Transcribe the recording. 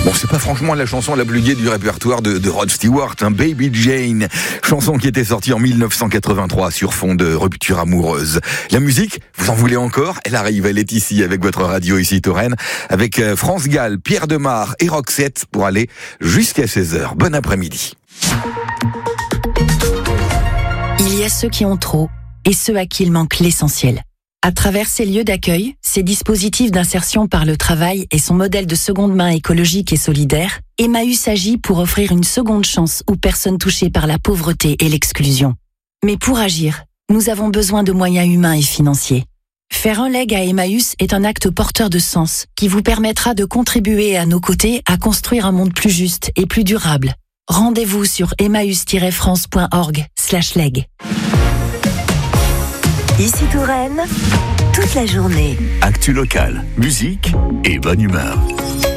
Bon, c'est pas franchement la chanson la plus gaie du répertoire de Rod Stewart, Baby Jane, chanson qui était sortie en 1983 sur fond de rupture amoureuse. La musique, vous en voulez encore? Elle arrive, elle est ici avec votre radio ici Touraine, avec France Gall, Pierre Demar et Roxette pour aller jusqu'à 16h. Bon après-midi. Il y a ceux qui ont trop et ceux à qui il manque l'essentiel. À travers ces lieux d'accueil, ces dispositifs d'insertion par le travail et son modèle de seconde main écologique et solidaire, Emmaüs agit pour offrir une seconde chance aux personnes touchées par la pauvreté et l'exclusion. Mais pour agir, nous avons besoin de moyens humains et financiers. Faire un leg à Emmaüs est un acte porteur de sens qui vous permettra de contribuer à nos côtés à construire un monde plus juste et plus durable. Rendez-vous sur emmaüs-france.org/leg. Ici Touraine, toute la journée. Actu local, musique et bonne humeur.